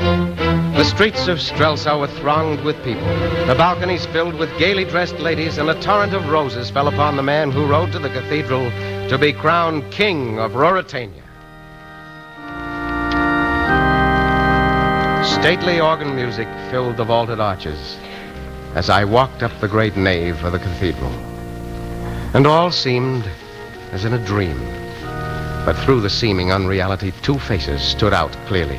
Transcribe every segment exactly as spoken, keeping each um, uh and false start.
The streets of Strelsau were thronged with people, the balconies filled with gaily dressed ladies, and a torrent of roses fell upon the man who rode to the cathedral to be crowned King of Ruritania. Stately organ music filled the vaulted arches as I walked up the great nave of the cathedral. And all seemed as in a dream. But through the seeming unreality, two faces stood out clearly.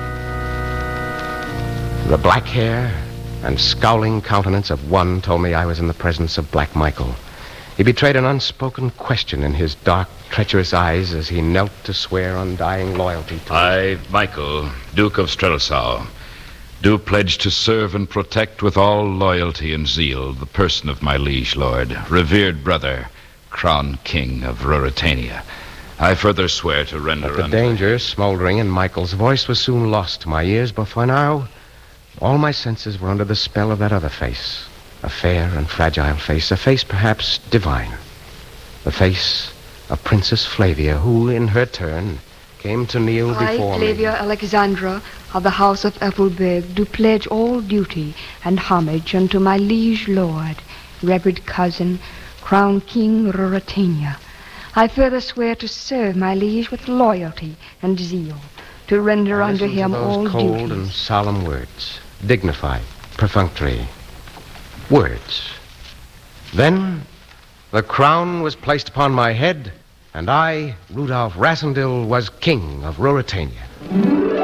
The black hair and scowling countenance of one told me I was in the presence of Black Michael. He betrayed an unspoken question in his dark, treacherous eyes as he knelt to swear undying loyalty to I, Michael, Duke of Strelsau, do pledge to serve and protect with all loyalty and zeal the person of my liege lord, revered brother, crowned King of Ruritania. I further swear to render... But the danger smoldering in Michael's voice was soon lost to my ears, but for now, all my senses were under the spell of that other face. A fair and fragile face, a face perhaps divine. The face of Princess Flavia, who, in her turn, came to kneel I, before Flavia me. Alexandra, of the house of Ethelberg, do pledge all duty and homage unto my liege lord, revered cousin, crowned King Ruritania. I further swear to serve my liege with loyalty and zeal, to render I unto listened to him those all cold duties. and solemn words, dignified, perfunctory words. Then the crown was placed upon my head, and I, Rudolph Rassendyll, was King of Ruritania.